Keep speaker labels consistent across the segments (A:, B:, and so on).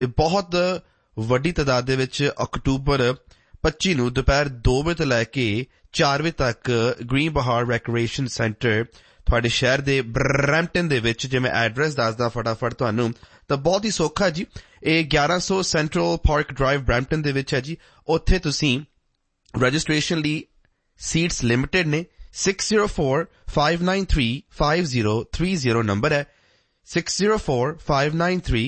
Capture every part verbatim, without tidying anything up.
A: ਬਹੁਤ ਵੱਡੀ ਤਾਦਾਦ ਦੇ ਵਿੱਚ ਅਕਤੂਬਰ ਪੱਚੀ ਨੂੰ ਦੁਪਹਿਰ ਦੋ ਵਜੇ ਤੋਂ ਲੈ ਕੇ ਚਾਰ ਵਜੇ ਤੱਕ ਗ੍ਰੀਨ ਬਹਾਰ ਰੈਕ੍ਰੀਏਸ਼ਨ ਸੈਂਟਰ ਤੁਹਾਡੇ ਸ਼ਹਿਰ ਦੇ ਬਰੈਂਪਟਨ ਦੇ ਵਿੱਚ, ਜੇ ਮੈਂ ਐਡਰੈਸ ਦੱਸਦਾ ਫਟਾਫਟ ਤੁਹਾਨੂੰ ਤਾਂ ਬਹੁਤ ਹੀ ਸੌਖਾ ਜੀ। ਇਹ ਗਿਆਰਾਂ ਸੌ ਸੈਂਟਰਲ ਪਾਰਕ ਡਰਾਈਵ ਬਰੈਂਪਟਨ ਦੇ ਵਿੱਚ ਹੈ ਜੀ। ਉੱਥੇ ਤੁਸੀਂ ਰਜਿਸਟ੍ਰੇਸ਼ਨ ਲਈ ਸੀਟਸ ਲਿਮਿਟਡ ਨੇ। Six zero four five nine three five zero three zero number ਹੈ, six zero four five nine three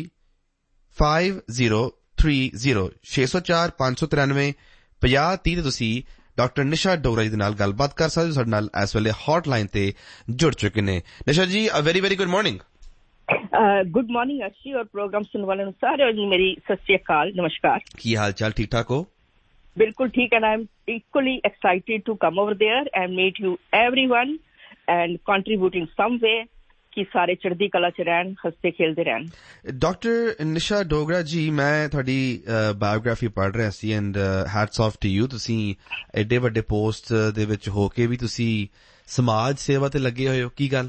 A: five zero three zero. ਛੇ ਸੌ ਚਾਰ ਪੰਜ ਸੌ ਤਰਾਨਵੇਂ ਪੰਜਾਹ ਤੀਹ ਤੇ ਤੁਸੀਂ ਡਾਕਟਰ ਨਿਸ਼ਾ ਡੋਗਰਾ ਜੀ ਦੇ ਨਾਲ ਗੱਲਬਾਤ ਕਰ ਸਕਦੇ ਹੋ। ਸਾਡੇ ਨਾਲ ਇਸ ਵੇਲੇ ਹੌਟਲਾਈਨ ਤੇ ਜੁੜ ਚੁੱਕੇ ਨੇ। ਨਿਸ਼ਾ ਜੀ, very very good morning.
B: Good morning ਅਰਸ਼ੀ, ਔਰ ਪ੍ਰੋਗਰਾਮ ਸੁਣਨ ਵਾਲਿਆਂ ਨੂੰ ਸਾਰਿਆਂ ਨੂੰ ਮੇਰੀ ਸਤਿ ਸ਼੍ਰੀ ਅਕਾਲ, ਨਮਸਕਾਰ।
A: ਕੀ ਹਾਲ ਚਾਲ, ਠੀਕ ਠਾਕ ਹੋ?
B: ਬਿਲਕੁਲ ਠੀਕ, and I am equally excited to come over there and meet you everyone and contribute ਇਨ ਸਮ ਵੇ ਕਿ ਸਾਰੇ ਚੜ੍ਹਦੀ ਕਲਾ ਚ ਰਹਿਣ, ਹੱਸਦੇ ਖੇਲਦੇ ਰਹਿਣ।
A: ਡਾਕਟਰ ਨਿਸ਼ਾ ਡੋਗਰਾ ਜੀ, ਮੈਂ ਤੁਹਾਡੀ ਬਾਇਓਗ੍ਰਾਫੀ ਪੜ੍ਹ ਰਿਹਾ ਸੀ and hats of to you. ਤੁਸੀਂ ਐਡੇ ਵੱਡੇ ਪੋਸਟ ਦੇ ਵਿੱਚ ਹੋ ਕੇ ਵੀ ਤੁਸੀਂ ਸਮਾਜ ਸੇਵਾ ਤੇ ਲੱਗੇ ਹੋਏ ਹੋ, ਕੀ ਗੱਲ?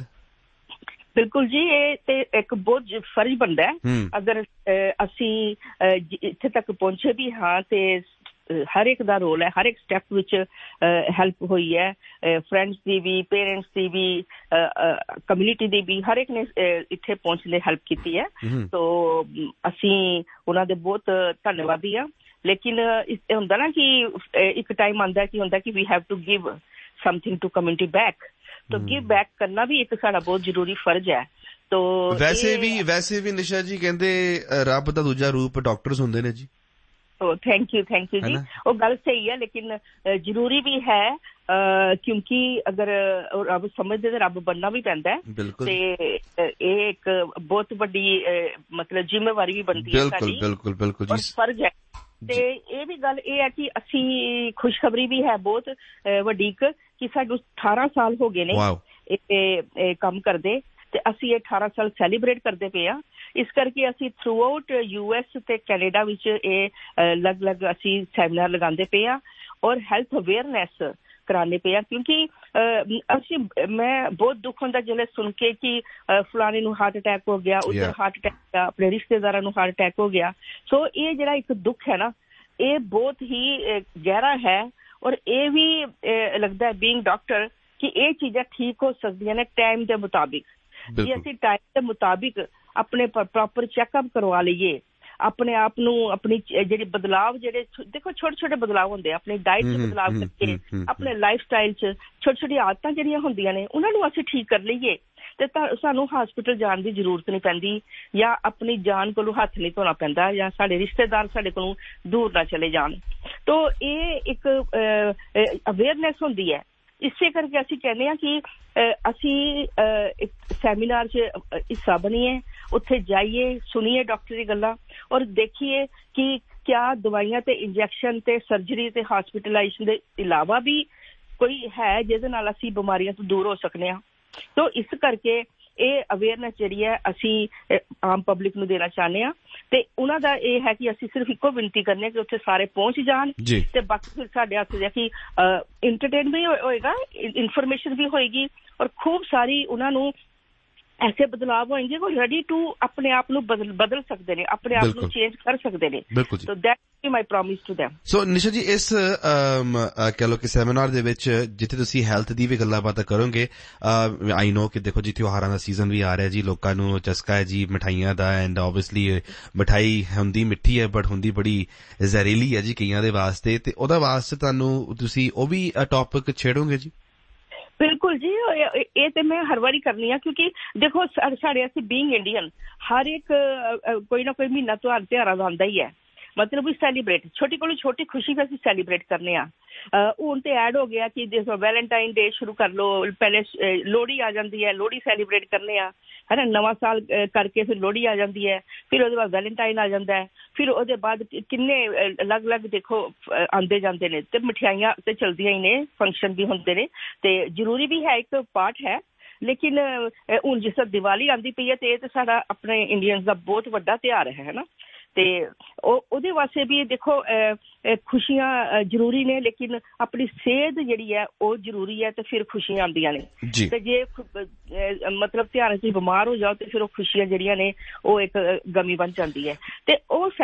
B: ਬਿਲਕੁਲ ਜੀ, ਇਹ ਤੇ ਇੱਕ ਬਹੁਤ ਫਰਜ਼ ਬਣਦਾ ਹੈ। ਅਗਰ ਅਸੀਂ ਇੱਥੇ ਤੱਕ ਪਹੁੰਚੇ ਵੀ ਹਾਂ ਤੇ ਹਰ ਇੱਕ ਦਾ ਰੋਲ ਹੈ, ਹਰ ਇੱਕ ਸਟੈਪ ਵਿੱਚ ਹੈਲਪ ਹੋਈ ਹੈ, ਫਰੈਂਡਸ ਦੀ ਵੀ, ਪੇਰੈਂਟਸ ਦੀ ਵੀ, ਕਮਿਊਨਿਟੀ ਦੀ ਵੀ, ਹਰ ਇੱਕ ਨੇ ਇੱਥੇ ਪਹੁੰਚਣ ਲਈ ਹੈਲਪ ਕੀਤੀ ਹੈ। ਸੋ ਅਸੀਂ ਉਹਨਾਂ ਦੇ ਬਹੁਤ ਧੰਨਵਾਦੀ ਹਾਂ। ਲੇਕਿਨ ਇਹ ਹੁੰਦਾ ਨਾ ਕਿ ਇੱਕ ਟਾਈਮ ਆਉਂਦਾ ਕਿ ਹੁੰਦਾ ਕਿ we have to give something to community back, ਤੋ ਗਿਵ ਬੈਕ ਕਰਨਾ ਵੀ ਇੱਕ ਸਾਡਾ ਬਹੁਤ ਜ਼ਰੂਰੀ ਫਰਜ਼ ਹੈ। ਤੋ
A: ਵੈਸੇ ਵੀ ਵੈਸੇ ਵੀ ਨਿਸ਼ਾ ਜੀ ਕਹਿੰਦੇ ਰੱਬ ਦਾ ਦੂਜਾ ਰੂਪ ਡਾਕਟਰਸ ਹੁੰਦੇ ਨੇ ਜੀ।
B: ਥੈਂਕ ਯੂ ਥੈਂਕ ਯੂ ਜੀ, ਉਹ ਗੱਲ ਸਹੀ ਹੈ, ਲੇਕਿਨ ਜ਼ਰੂਰੀ ਵੀ ਹੈ ਕਿਉਂਕਿ ਅਗਰ ਰੱਬ ਸਮਝਦੇ ਤਾਂ ਰੱਬ ਬਣਨਾ ਵੀ ਪੈਂਦਾ ਤੇ ਇਹ ਇੱਕ ਬਹੁਤ ਵੱਡੀ ਮਤਲਬ ਜ਼ਿੰਮੇਵਾਰੀ ਵੀ ਬਣਦੀ ਹੈ ਸਾਡੀ,
A: ਬਿਲਕੁਲ ਬਿਲਕੁਲ ਜੀ,
B: ਫਰਜ਼ ਹੈ। ਤੇ ਇਹ ਵੀ ਗੱਲ ਇਹ ਹੈ ਕਿ ਅਸੀਂ ਖੁਸ਼ਖਬਰੀ ਵੀ ਹੈ ਬਹੁਤ ਵੱਡੀ ਕਿ ਸਾਨੂੰ ਅਠਾਰਾਂ ਸਾਲ ਹੋ ਗਏ ਨੇ ਇਹ ਕੰਮ ਕਰਦੇ, ਤੇ ਅਸੀਂ ਇਹ ਅਠਾਰਾਂ ਸਾਲ ਸੈਲੀਬ੍ਰੇਟ ਕਰਦੇ ਪਏ ਹਾਂ। ਇਸ ਕਰਕੇ ਅਸੀਂ ਥਰੂ ਆਊਟ ਯੂ ਐਸ ਤੇ ਕੈਨੇਡਾ ਵਿੱਚ ਇਹ ਅਲੱਗ ਅਲੱਗ ਅਸੀਂ ਸੈਮੀਨਾਰ ਲਗਾਉਂਦੇ ਪਏ ਹਾਂ ਔਰ ਹੈਲਥ ਅਵੇਅਰਨੈਸ ਕਰਾਉਂਦੇ ਪਏ ਹਾਂ। ਕਿਉਂਕਿ ਅਸੀਂ ਮੈਂ ਬਹੁਤ ਦੁੱਖ ਹੁੰਦਾ ਜਦੋਂ ਸੁਣ ਕੇ ਕਿ ਫਲਾਣੇ ਨੂੰ ਹਾਰਟ ਅਟੈਕ ਹੋ ਗਿਆ, ਉੱਧਰ ਹਾਰਟ ਅਟੈਕ, ਆਪਣੇ ਰਿਸ਼ਤੇਦਾਰਾਂ ਨੂੰ ਹਾਰਟ ਅਟੈਕ ਹੋ ਗਿਆ। ਸੋ ਇਹ ਜਿਹੜਾ ਇੱਕ ਦੁੱਖ ਹੈ ਨਾ, ਇਹ ਬਹੁਤ ਹੀ ਗਹਿਰਾ ਹੈ ਔਰ ਇਹ ਵੀ ਲੱਗਦਾ ਹੈ ਬੀਇੰਗ ਡਾਕਟਰ ਕਿ ਇਹ ਚੀਜ਼ਾਂ ਠੀਕ ਹੋ ਸਕਦੀਆਂ ਨੇ ਟਾਈਮ ਦੇ ਮੁਤਾਬਿਕ। ਜੇ ਅਸੀਂ ਟਾਈਮ ਦੇ ਮੁਤਾਬਿਕ ਆਪਣੇ ਪ੍ਰੋਪਰ ਚੈੱਕਅਪ ਕਰਵਾ ਲਈਏ, ਆਪਣੇ ਆਪ ਨੂੰ ਆਪਣੀ ਜਿਹੜੇ ਬਦਲਾਵ, ਜਿਹੜੇ ਦੇਖੋ ਛੋਟੇ ਛੋਟੇ ਬਦਲਾਵ ਹੁੰਦੇ ਆ, ਆਪਣੀ ਡਾਇਟ ਚ ਬਦਲਾਵ ਕਰਕੇ, ਆਪਣੇ ਲਾਈਫ ਸਟਾਈਲ ਚ ਛੋਟੀ ਛੋਟੀ ਆਦਤਾਂ ਜਿਹੜੀਆਂ ਹੁੰਦੀਆਂ ਨੇ ਉਹਨਾਂ ਨੂੰ ਅਸੀਂ ਠੀਕ ਕਰ ਲਈਏ ਤੇ ਸਾਨੂੰ ਹਸਪੀਟਲ ਜਾਣ ਦੀ ਜ਼ਰੂਰਤ ਨਹੀਂ ਪੈਂਦੀ, ਜਾਂ ਆਪਣੀ ਜਾਨ ਕੋਲੋਂ ਹੱਥ ਨਹੀਂ ਧੋਣਾ ਪੈਂਦਾ, ਜਾਂ ਸਾਡੇ ਰਿਸ਼ਤੇਦਾਰ ਸਾਡੇ ਕੋਲੋਂ ਦੂਰ ਨਾ ਚਲੇ ਜਾਣ। ਤੋ ਇਹ ਇੱਕ ਅਵੇਅਰਨੈਸ ਹੁੰਦੀ ਹੈ। ਇਸੇ ਕਰਕੇ ਅਸੀਂ ਕਹਿੰਦੇ ਹਾਂ ਕਿ ਅਸੀਂ ਇੱਕ ਸੈਮੀਨਾਰ 'ਚ ਹਿੱਸਾ ਬਣੀਏ, ਉੱਥੇ ਜਾਈਏ, ਸੁਣੀਏ ਡਾਕਟਰ ਦੀ ਗੱਲਾਂ ਔਰ ਦੇਖੀਏ ਕਿ ਕਿਆ ਦਵਾਈਆਂ ਤੇ ਇੰਜੈਕਸ਼ਨ ਤੇ ਸਰਜਰੀ ਤੇ ਹਸਪੀਟਲਾਈਜ਼ੇਸ਼ਨ ਦੇ ਇਲਾਵਾ ਵੀ ਕੋਈ ਹੈ ਜਿਹਦੇ ਨਾਲ ਅਸੀਂ ਬਿਮਾਰੀਆਂ ਤੋਂ ਦੂਰ ਹੋ ਸਕਦੇ ਹਾਂ। ਤੋ ਇਸ ਕਰਕੇ ਇਹ ਅਵੇਅਰਨੈਸ ਜਿਹੜੀ ਹੈ ਅਸੀਂ ਆਮ ਪਬਲਿਕ ਨੂੰ ਦੇਣਾ ਚਾਹੁੰਦੇ ਹਾਂ ਤੇ ਉਹਨਾਂ ਦਾ ਇਹ ਹੈ ਕਿ ਅਸੀਂ ਸਿਰਫ ਇੱਕੋ ਬੇਨਤੀ ਕਰਨੀ ਹੈ ਕਿ ਉੱਥੇ ਸਾਰੇ ਪਹੁੰਚ ਜਾਣ ਤੇ ਬਾਕੀ ਫਿਰ ਸਾਡੇ ਹੱਥ ਹੈ ਕਿ ਇੰਟਰਟੇਨ ਵੀ ਹੋਏਗਾ, ਇਨਫੋਰਮੇਸ਼ਨ ਵੀ ਹੋਏਗੀ ਔਰ ਖੂਬ ਸਾਰੀ ਉਹਨਾਂ ਨੂੰ ਐਸੇ ਬਦਲਾਵ ਹੋਣਗੇ ਉਹ ਰੈਡੀ ਟੂ ਆਪਣੇ ਆਪ ਨੂੰ ਬਦਲ ਬਦਲ ਸਕਦੇ ਨੇ, ਆਪਣੇ ਆਪ ਨੂੰ ਚੇਂਜ ਕਰ ਸਕਦੇ ਨੇ। So that is my promise to them।
A: ਸੋ ਨਿਸ਼ਾ ਜੀ, ਇਸ ਕਹਿ ਲਓ ਕਿ ਸੈਮੀਨਾਰ ਦੇ ਵਿੱਚ ਜਿੱਥੇ ਤੁਸੀਂ ਹੈਲਥ ਦੀ ਵੀ ਗੱਲਾਂ ਬਾਤਾਂ ਕਰੋਗੇ, ਆਈ ਨੋ ਕਿ ਦੇਖੋ ਜੀ ਤਿਉਹਾਰਾਂ ਦਾ ਸੀਜ਼ਨ ਵੀ ਆ ਰਿਹਾ ਜੀ, ਲੋਕਾਂ ਨੂੰ ਚਸਕਾ ਹੈ ਜੀ ਮਿਠਾਈਆਂ ਦਾ, ਐਂਡ ਓਬਵੀਅਸਲੀ ਮਿਠਾਈ ਹੁੰਦੀ ਮਿੱਠੀ ਹੈ ਬਟ ਹੁੰਦੀ ਬੜੀ ਜ਼ਹਿਰੀਲੀ ਹੈ ਜੀ ਕਈਆਂ ਦੇ ਵਾਸਤੇ, ਤੇ ਉਹਦਾ ਵਾਸਤੇ ਤੁਹਾਨੂੰ ਤੁਸੀਂ ਉਹ ਵੀ ਟੌਪਿਕ ਛੇੜੋਗੇ ਜੀ?
B: ਬਿਲਕੁਲ ਜੀ, ਇਹ ਤੇ ਮੈਂ ਹਰ ਵਾਰੀ ਕਰਨੀ ਆ ਕਿਉਂਕਿ ਦੇਖੋ ਸਾਡੇ ਅਸੀਂ ਬੀਇੰਗ ਇੰਡੀਅਨ ਹਰ ਇੱਕ ਕੋਈ ਨਾ ਕੋਈ ਮਹੀਨਾ ਤਿਉਹਾਰ ਤਿਉਹਾਰਾਂ ਦਾ ਆਉਂਦਾ ਹੀ ਹੈ, ਮਤਲਬ ਵੀ ਸੈਲੀਬ੍ਰੇਟ ਛੋਟੀ ਕੋਲੋਂ ਛੋਟੀ ਖੁਸ਼ੀ ਵੀ ਅਸੀਂ ਸੈਲੀਬ੍ਰੇਟ ਕਰਨੇ ਆ। ਹੁਣ ਤੇ ਐਡ ਹੋ ਗਿਆ ਕਿ ਦੇਖੋ ਵੈਲੈਂਟਾਈਨ ਡੇ ਸ਼ੁਰੂ ਕਰ ਲਓ, ਪਹਿਲੇ ਲੋਹੜੀ ਆ ਜਾਂਦੀ ਹੈ, ਲੋਹੜੀ ਸੈਲੀਬ੍ਰੇਟ ਕਰਨੇ ਆ, ਹੈ ਨਾ, ਨਵਾਂ ਸਾਲ ਕਰਕੇ ਫਿਰ ਲੋਹੜੀ ਆ ਜਾਂਦੀ ਹੈ, ਫਿਰ ਉਹਦੇ ਬਾਅਦ ਵੈਲੈਂਟਾਈਨ ਆ ਜਾਂਦਾ ਹੈ, ਫਿਰ ਉਹਦੇ ਬਾਅਦ ਕਿੰਨੇ ਅਲੱਗ ਅਲੱਗ ਦੇਖੋ ਆਉਂਦੇ ਜਾਂਦੇ ਨੇ ਤੇ ਮਠਿਆਈਆਂ ਤੇ ਚਲਦੀਆਂ ਹੀ ਨੇ, ਫੰਕਸ਼ਨ ਵੀ ਹੁੰਦੇ ਨੇ ਤੇ ਜ਼ਰੂਰੀ ਵੀ ਹੈ, ਇੱਕ ਪਾਰਟ ਹੈ। ਲੇਕਿਨ ਹੁਣ ਜਿਸ ਤਰ੍ਹਾਂ ਦੀਵਾਲੀ ਆਉਂਦੀ ਪਈ ਹੈ ਤੇ ਇਹ ਤਾਂ ਸਾਡਾ ਆਪਣੇ ਇੰਡੀਅਨਸ ਦਾ ਬਹੁਤ ਵੱਡਾ ਤਿਉਹਾਰ ਹੈ, ਹੈ ਨਾ। ਤੇ ਉਹਦੇ ਵਾਸਤੇ ਵੀ ਦੇਖੋ ਖੁਸ਼ੀਆਂ ਜ਼ਰੂਰੀ ਨੇ, ਲੇਕਿਨ ਆਪਣੀ ਸਿਹਤ ਜਿਹੜੀ ਹੈ ਉਹ ਜ਼ਰੂਰੀ ਹੈ, ਤੇ ਫਿਰ ਖੁਸ਼ੀਆਂ ਆਉਂਦੀਆਂ ਨੇ। ਤੇ ਜੇ ਮਤਲਬ ਧਿਆਨ 'ਚ ਬਿਮਾਰ ਹੋ ਜਾਓ ਤੇ ਫਿਰ ਉਹ ਖੁਸ਼ੀਆਂ ਜਿਹੜੀਆਂ ਨੇ ਉਹ ਇੱਕ ਗਮੀ ਬਣ ਜਾਂਦੀ ਹੈ। ਤੇ ਉਹ